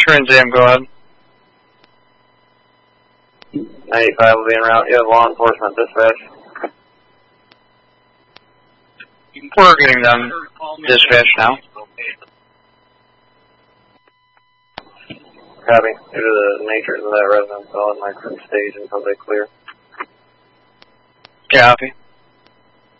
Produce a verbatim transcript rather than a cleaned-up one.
Trans Am, go ahead. ninety-five will be en route. You have law enforcement dispatch. We're getting them dispatched now. Copy. Due to the nature of that residence, I'll let my crew stage until they clear. Copy.